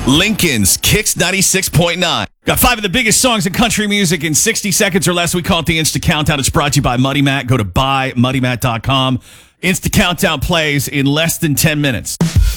Lincoln's Kicks 96.9. Got 5 of the biggest songs in country music in 60 seconds or less. We call it the Insta Countdown. It's brought to you by Muddy Matt. Go to buymuddymatt.com. Insta Countdown plays in less than 10 minutes.